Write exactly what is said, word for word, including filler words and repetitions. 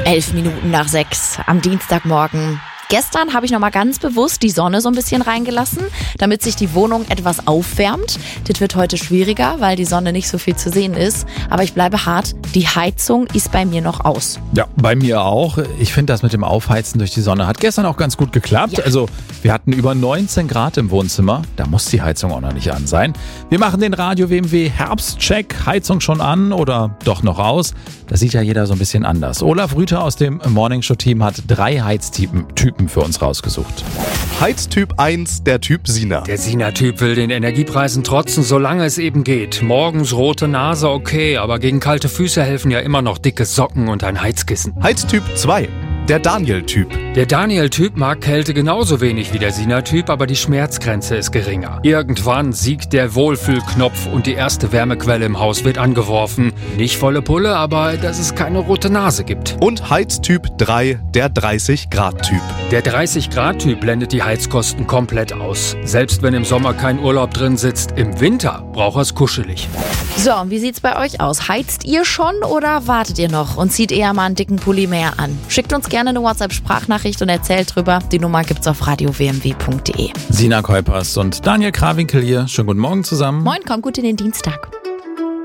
Elf Minuten nach sechs am Dienstagmorgen. Gestern habe ich noch mal ganz bewusst die Sonne so ein bisschen reingelassen, damit sich die Wohnung etwas aufwärmt. Das wird heute schwieriger, weil die Sonne nicht so viel zu sehen ist. Aber ich bleibe hart, die Heizung ist bei mir noch aus. Ja, bei mir auch. Ich finde, das mit dem Aufheizen durch die Sonne hat gestern auch ganz gut geklappt. Ja. Also wir hatten über neunzehn Grad im Wohnzimmer. Da muss die Heizung auch noch nicht an sein. Wir machen den Radio-W M W Herbstcheck. Heizung schon an oder doch noch aus? Das sieht ja jeder so ein bisschen anders. Olaf Rüther aus dem Morningshow-Team hat drei Heiztypen Typen für uns rausgesucht. Heiztyp eins, der Typ Sina. Der Sina-Typ will den Energiepreisen trotzen, solange es eben geht. Morgens rote Nase, okay, aber gegen kalte Füße helfen ja immer noch dicke Socken und ein Heizkissen. Heiztyp zwei, der Daniel-Typ. Der Daniel-Typ mag Kälte genauso wenig wie der Sina-Typ, aber die Schmerzgrenze ist geringer. Irgendwann siegt der Wohlfühlknopf und die erste Wärmequelle im Haus wird angeworfen. Nicht volle Pulle, aber dass es keine rote Nase gibt. Und Heiztyp drei, der dreißig-Grad-Typ. Der dreißig-Grad-Typ blendet die Heizkosten komplett aus. Selbst wenn im Sommer kein Urlaub drin sitzt, im Winter braucht er es kuschelig. So, und wie sieht's bei euch aus? Heizt ihr schon oder wartet ihr noch und zieht eher mal einen dicken Pulli mehr an? Schickt uns gerne eine WhatsApp-Sprachnachricht und erzählt drüber. Die Nummer gibt's auf radio w m w punkt d e. Sina Kuipers und Daniel Krawinkel hier. Schönen guten Morgen zusammen. Moin, kommt gut in den Dienstag.